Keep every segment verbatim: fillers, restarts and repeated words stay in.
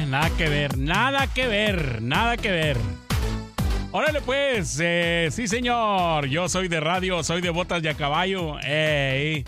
nada que ver, nada que ver, nada que ver. Órale pues, eh, sí señor, yo soy de radio, soy de botas y a caballo. Ey.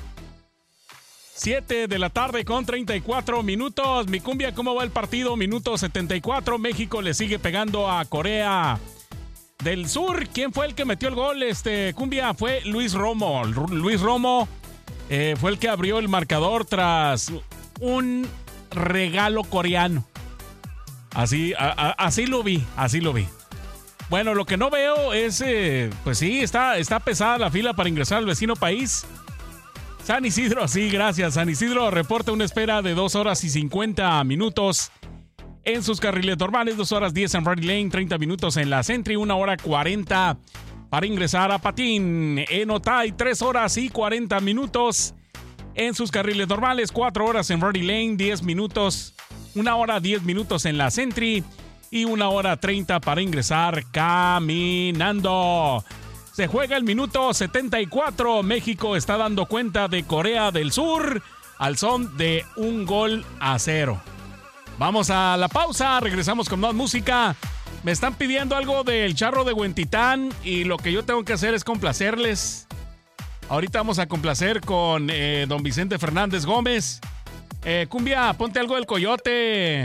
siete de la tarde con treinta y cuatro minutos. Mi cumbia, ¿cómo va el partido? Minuto setenta y cuatro. México le sigue pegando a Corea del Sur. ¿Quién fue el que metió el gol? Este, cumbia, fue Luis Romo. Luis Romo eh, fue el que abrió el marcador tras un regalo coreano. Así, a, a, así lo vi, así lo vi. Bueno, lo que no veo es, eh, pues sí, está, está pesada la fila para ingresar al vecino país. San Isidro, sí, gracias. San Isidro reporta una espera de dos horas y cincuenta minutos en sus carriles normales, dos horas diez en Ready Lane, treinta minutos en la Sentry, una hora cuarenta para ingresar a Patín. En Otay, tres horas y cuarenta minutos en sus carriles normales, cuatro horas en Ready Lane, diez minutos, una hora diez minutos en la Sentry y una hora treinta para ingresar caminando. Se juega el minuto setenta y cuatro. México está dando cuenta de Corea del Sur al son de un gol a cero. Vamos a la pausa, regresamos con más música. Me están pidiendo algo del Charro de Huentitán y lo que yo tengo que hacer es complacerles. Ahorita vamos a complacer con eh, don Vicente Fernández Gómez. Eh, cumbia, ponte algo del Coyote.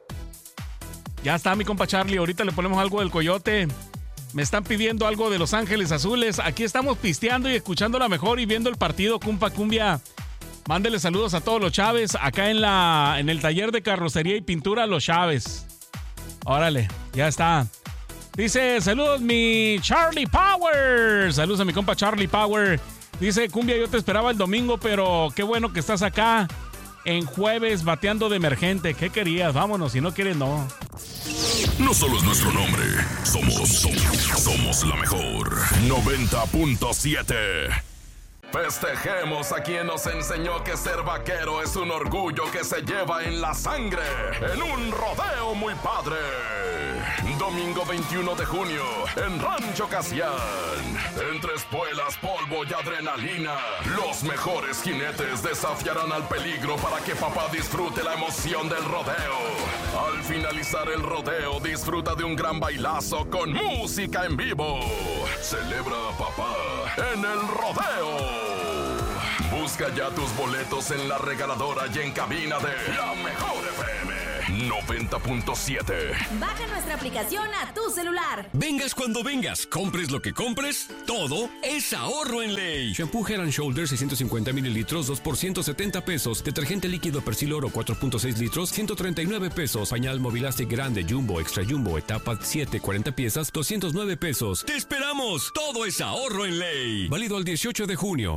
Ya está mi compa Charlie, ahorita le ponemos algo del Coyote. Me están pidiendo algo de Los Ángeles Azules. Aquí estamos pisteando y escuchando la mejor y viendo el partido, compa cumbia. Mándele saludos a todos los Chávez acá en la en el taller de carrocería y pintura Los Chávez. Órale, ya está. Dice, saludos mi Charlie Power. Saludos a mi compa Charlie Power. Dice, cumbia, yo te esperaba el domingo, pero qué bueno que estás acá en jueves bateando de emergente. ¿Qué querías? Vámonos, si no quieres, no. No solo es nuestro nombre, somos, somos, somos la mejor. noventa punto siete. Festejemos a quien nos enseñó que ser vaquero es un orgullo que se lleva en la sangre, en un rodeo muy padre. Domingo veintiuno de junio, en Rancho Casián. Entre espuelas, polvo y adrenalina, los mejores jinetes desafiarán al peligro para que papá disfrute la emoción del rodeo. Al finalizar el rodeo, disfruta de un gran bailazo con música en vivo. Celebra a papá en el rodeo. Busca ya tus boletos en la regaladora y en cabina de La Mejor F M noventa punto siete. Baja nuestra aplicación a tu celular. Vengas cuando vengas, compres lo que compres, todo es ahorro en ley. Shampoo Head and Shoulders seiscientos cincuenta mililitros, dos por ciento setenta pesos. Detergente líquido Persil Oro cuatro punto seis litros, ciento treinta y nueve pesos. Pañal Movilastic Grande Jumbo Extra Jumbo etapa siete, cuarenta piezas, doscientos nueve pesos. ¡Te esperamos! Todo es ahorro en ley. Válido al dieciocho de junio.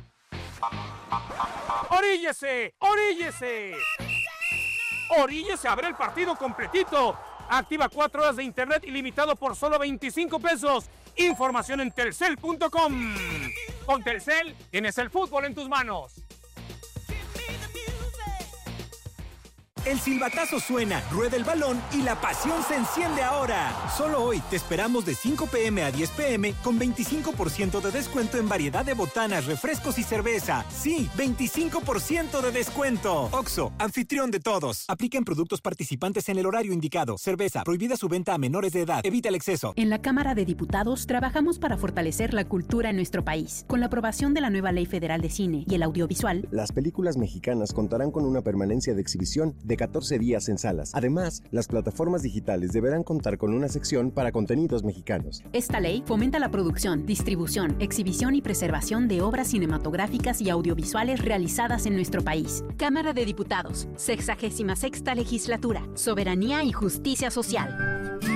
¡Oríllese! ¡Oríllese! ¡Oríllese a ver el partido completito! Activa cuatro horas de internet ilimitado por solo veinticinco pesos. Información en telcel punto com. Con Telcel tienes el fútbol en tus manos. El silbatazo suena, rueda el balón y la pasión se enciende ahora. Solo hoy te esperamos de cinco pe eme a diez pe eme con veinticinco por ciento de descuento en variedad de botanas, refrescos y cerveza. Sí, veinticinco por ciento de descuento. Oxxo, anfitrión de todos. Aplica en productos participantes en el horario indicado. Cerveza, prohibida su venta a menores de edad. Evita el exceso. En la Cámara de Diputados trabajamos para fortalecer la cultura en nuestro país. Con la aprobación de la nueva Ley Federal de Cine y el Audiovisual, las películas mexicanas contarán con una permanencia de exhibición de catorce días en salas. Además, las plataformas digitales deberán contar con una sección para contenidos mexicanos. Esta ley fomenta la producción, distribución, exhibición y preservación de obras cinematográficas y audiovisuales realizadas en nuestro país. Cámara de Diputados, sexagésima sexta legislatura, Soberanía y Justicia Social.